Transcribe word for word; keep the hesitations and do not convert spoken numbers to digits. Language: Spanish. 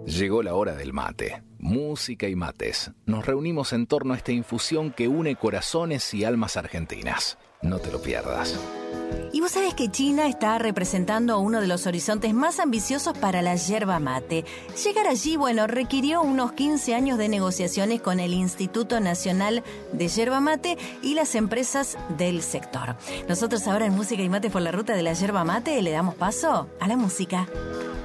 Llegó la hora del mate. Música y mates. Nos reunimos en torno a esta infusión que une corazones y almas argentinas. No te lo pierdas. Y vos sabés que China está representando uno de los horizontes más ambiciosos para la yerba mate. Llegar allí, bueno, requirió unos quince años de negociaciones con el Instituto Nacional de Yerba Mate y las empresas del sector. Nosotros ahora en Música y Mate por la ruta de la yerba mate le damos paso a la música.